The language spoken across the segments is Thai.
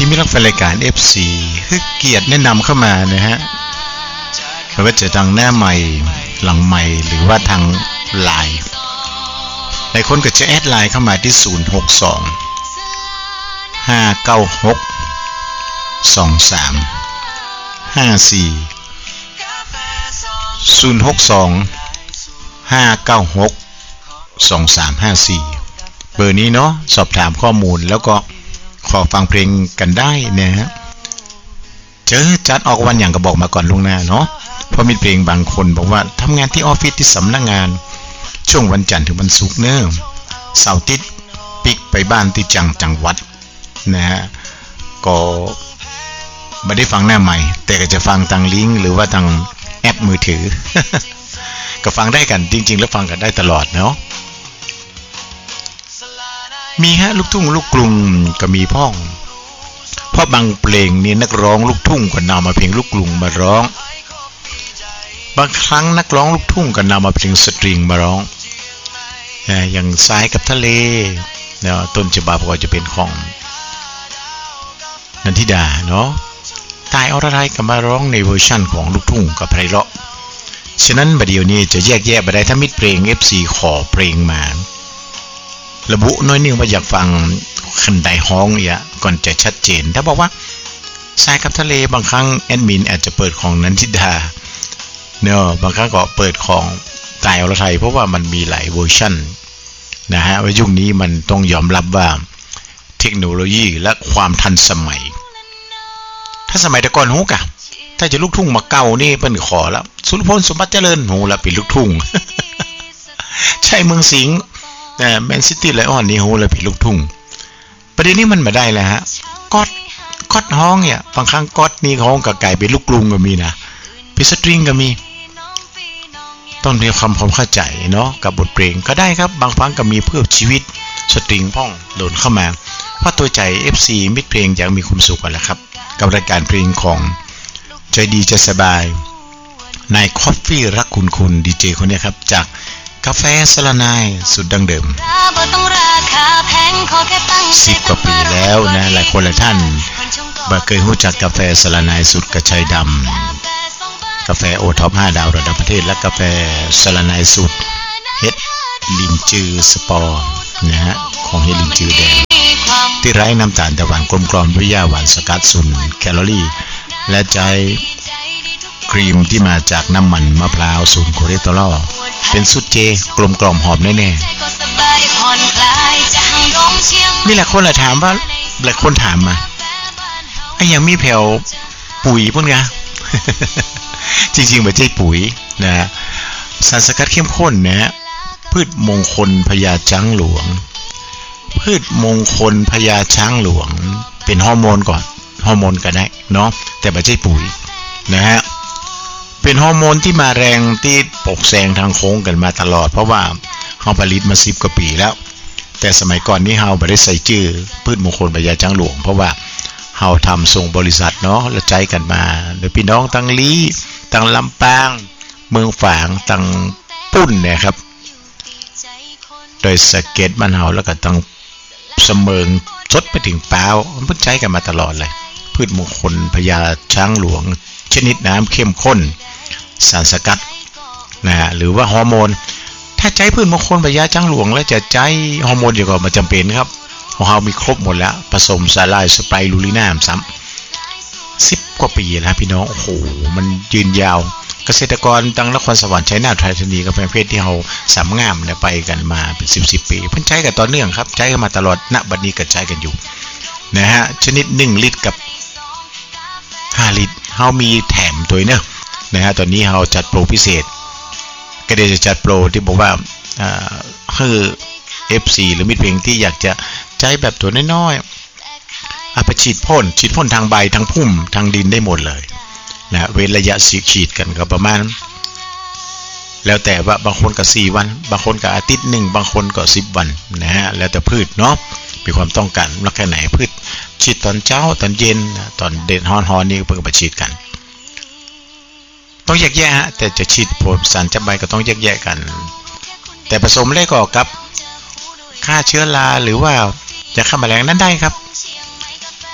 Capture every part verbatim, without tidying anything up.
ที่มีรักแฟนรายการ เอฟ ซี คือเกียรติแนะนำเข้ามานะฮะไม่ว่าจะทางหน้าใหม่หลังใหม่หรือว่าทางไลน์หลายคนก็จะแอดไลน์เข้ามาที่ศูนย์ หก สอง ห้า เก้า หก สอง สาม ห้า สี่ ศูนย์ หก สอง ห้า เก้า หก สอง สาม ห้า สี่เบอร์นี้เนาะสอบถามข้อมูลแล้วก็ขอฟังเพลงกันได้นะฮะเจอจัดออกวันอย่างก็บอกมาก่อนล่วงหน้าเนาะเพราะมีเพลงบางคนบอกว่าทำงานที่ออฟฟิศที่สำนักงานช่วงวันจันทร์ถึงวันศุกร์เนอะเสาร์อาทิตย์ปิกไปบ้านที่จังจังหวัดนะฮะก็ไม่ได้ฟังหน้าใหม่แต่ก็จะฟังทางลิงก์หรือว่าทางแอปมือถือ ก็ฟังได้กันจริงๆแล้วฟังกันได้ตลอดเนาะมีฮะลูกทุ่งลูกกรุงก็มีพ่องเพราะบางเพลงนี่นักร้องลูกทุ่งก็นำมาเพลงลูกกรุงมาร้องบางครั้งนักร้องลูกทุ่งก็นำมาเพลงสตริงมาร้องนะอย่างสายกับทะเลเนาะต้นฉบับก็จะเป็นของนันทิดาเนาะตายอรไทยก็มาร้องในเวอร์ชั่นของลูกทุ่งกับไพเราะฉะนั้นบัดเดี๋ยวนี้จะแยกแยะไปได้ถ้ามิตรเพลง เอฟ ซี ขอเพลงมาระบุน้อยนึงว่าอยากฟังคันใดฮ้องเนี่ยก่อนจะชัดเจนถ้าบอกว่าสายกับทะเลบางครั้งแอดมินอาจจะเปิดของนันทิดาเนาะบางครั้งก็เปิดของตายอรไทยเพราะว่ามันมีหลายเวอร์ชันนะฮะว่ายุคนี้มันต้องยอมรับว่าเทคโนโลยีและความทันสมัยถ้าสมัยแต่ก่อนฮู้กะถ้าจะลูกทุ่งมาเก่านี่เปิ้นขอแล้วสุรพลสมบัติเจริญฮู้แล้วเป็นลูกทุ่ง ใช่เมืองสิงห์แต่แมนซิตี้ไลออนนี่ฮู้แล้วเป็นลูกทุ่งประเด็นนี้มันมาได้แล้วฮะก๊อดก๊อดฮ้องเนี่ยบางครั้งก๊อดนี่ฮ้องก็กลายเป็นลูกกรุงก็มีนะเป็นสตริงก็มีต้องมีความความเข้าใจเนาะกับบทเพลงก็ได้ครับบางครั้งก็มีเพื่อชีวิตสตริงพ่องโดนเข้ามาเพราะตัวใจ เอฟ ซี มิตรเพลงอยากมีความสุขกันแหละครับกับรายการเพลงของใจดีใจสบายนายคอฟฟี่รักคุณคุณดีเจคนนี้ครับจากกาแฟสลานายสุดดังเดิมสิบกว่าปีแล้วนะหลายคนหลายท่านบ่เคยรู้จักกาแฟสลานายสุดกระชายดำกาแฟโอท็อปห้าดาวระดับประเทศและกาแฟสลานายสุดเฮ็ดลินจือสปอร์นะฮะของเฮ็ดลินจือแดงที่ไร้น้ำตาลแต่หวานกลมกล่อมด้วยหญ้าหวานสกัดศูนย์แคลอรี่และใจครีมที่มาจากน้ำมันมะพร้าวศูนย์คอเลสเตอรอลเป็นสูตรเจกลมกล่อมหอมแน่ๆมีหลายคนถามว่าหลายคนถามมาไอ้ยังมีแผ่วปุ๋ยพวกนี้ จริงๆไม่ใช่ปุ๋ยนะสารสกัดเข้มข้นนะพืชมงคลพญาช้างหลวงพืชมงคลพญาช้างหลวงเป็นฮอร์โมนก่อนฮอร์โมนก็ได้เนาะแต่ไม่ใช่ปุ๋ยนะฮะเป็นฮอร์โมนที่มาแรงที่ปกแซงทางโค้งกันมาตลอดเพราะว่าเขาผลิตมาสิบกว่าปีแล้วแต่สมัยก่อนนี้เราไม่ได้ใส่ชื่อพืชมงคลพญาช้างหลวงเพราะว่าเราทำส่งบริษัทเนาะแล้วใจกันมาโดยพี่น้องตั้งลีตั้งลำปางเมืองฝางตั้งปุ้นเนี่ยครับโดยสเก็ตบ้านเฮาแล้วก็ตั้งเสมิงชดไปถึงเปล่ามันใช้กันมาตลอดเลยพืชมงคลพญาช้างหลวงชนิดน้ำเข้มข้นสารสกัดนะหรือว่าฮอร์โมนถ้าใช้พืชมงคลพญาช้างหลวงแล้วจะใช้ฮอร์โมนอยู่ก็ไม่จำเป็นครับของเรามีครบหมดแล้วผสมสาลายสไปรูลิน่าซ้ำสิบกว่าปีแล้วพี่น้องโอ้โหมันยืนยาวเกษตรกรตั้งนครสวรรค์ชัยนาทไทยธานีกับประเภทที่เราสามงามเนี่ยไปกันมาเป็นสิบสิบปีเพิ่นใช้กันต่อเนื่องครับใช้กันมาตลอดณบัดนี้ก็ใช้กันอยู่นะฮะชนิดหนึ่งลิตรกับห้าลิตรเฮามีแถมตัวเนอะนะฮะตอนนี้เฮาจัดโปรพิเศษก็เดี๋ยวจะจัดโปรที่บอกว่าอ่าคือ เอฟ ซี หรือมิตรเพลงที่อยากจะใช้แบบตัวน้อยๆเอาไปฉีดพ่นฉีดพ่นทางใบทางพุ่มทางดินได้หมดเลยนะเว้นระยะสีฉีดกันก็ประมาณแล้วแต่ว่าบางคนก็สี่วันบางคนก็อาทิตย์หนึ่งบางคนก็สิบวันนะฮะแล้วแต่พืชเนาะมีความต้องการแล้วแค่ไหนพืชฉีดตอนเช้าตอนเย็นตอนเด่นฮอนๆนี่เพิ่งไปฉีดกันต้องแยกแยะฮะแต่จะฉีดผลสารจับใบก็ต้องแยกแยะกันแต่ผสมเลยก็กับฆ่าเชื้อราหรือว่ายาฆ่าแมลงนั้นได้ครับ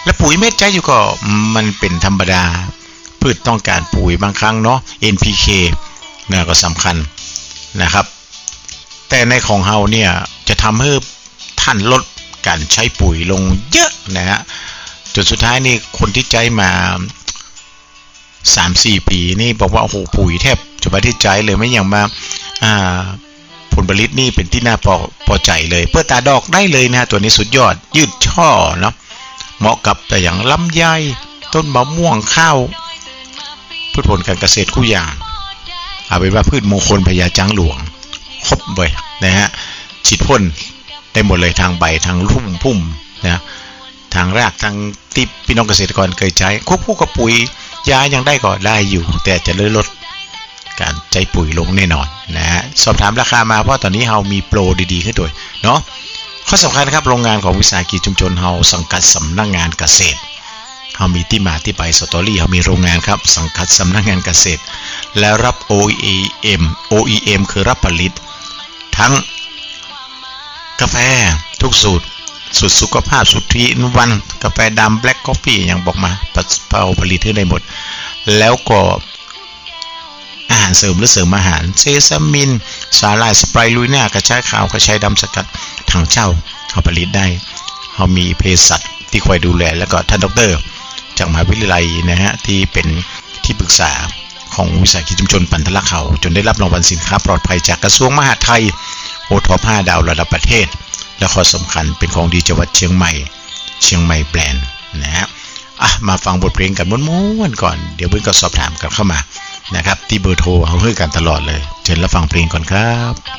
และปุ๋ยเม็ดใจอยู่ก็มันเป็นธรรมดาพืชต้องการปุ๋ยบางครั้งเนาะ เอ็น พี เค เนี่ยก็สำคัญนะครับแต่ในของเฮาเนี่ยจะทำให้ท่านลดการใช้ปุ๋ยลงเยอะนะฮะจนสุดท้ายนี่คนที่ใจมา สามสี่ ปีนี่บอกว่าโอ้โหปุ๋ยแทบจะไม่ได้ใจเลยไม่อย่างมาอ่าผลผลิตนี่เป็นที่น่าพอพอใจเลยเพื่อตาดอกได้เลยนะตัวนี้สุดยอดยืดช่อเนาะเหมาะกับแต่อย่างลำไยต้นมะม่วงข้าวพืชผลการเกษตรคู่อย่างเอาเป็นว่าพืชมงคลพญาจังหลวงครบเลยนะฮะฉีดพ่นได้หมดเลยทางใบทางรุ่มพุ่มนะทางรากทางที่พี่น้องเกษตรกรเคยใช้ควบคู่กับปุ๋ยยายังได้ก็ได้อยู่แต่จะลดการใช้ปุ๋ยลงแน่นอนนะฮะสอบถามราคามาเพราะตอนนี้เรามีโปรดีๆขึ้นด้วยเนาะข้อสำคัญครับโรงงานของวิสาหกิจชุมชนเราสังกัดสำนักงานเกษตรเรามีที่มาที่ไปสตอรี่เรามีโรงงานครับสังกัดสำนักงานเกษตรและรับ โอ อี เอ็ม โอ อี เอ็ม คือรับผลิตทั้งกาแฟทุกสูตรสูตรสุขภาพสูตรทรีอินวันกาแฟดำแบล็กคอฟฟี่อย่างบอกมาเอาผลิตให้ได้หมดแล้วก็อาหารเสริมหรือเสริมอาหารเซซามินสาหร่ายสไปรูน่ากระชายขาวกระชายดำสกัดถังเช่าเขาผลิตได้เขามีเภสัชที่คอยดูแลแล้วก็ท่านดรจากมหาวิทยาลัยนะฮะที่เป็นที่ปรึกษาของวิสาหกิจชุมชนปันทละเขาจนได้รับรางวัลสินค้าปลอดภัยจากกระทรวงมหาดไทยโอท็อปห้าดาวระดับประเทศและข้อสำคัญเป็นของดีจังหวัดเชียงใหม่เชียงใหม่แบรนด์นะฮะอ่ะมาฟังบทเพลงกันม้วนๆก่อนเดี๋ยวเพื่อนก็สอบถามกันเข้ามานะครับที่เบอร์โทรเอาให้กันตลอดเลยเชิญรับฟังเพลงก่อนครับ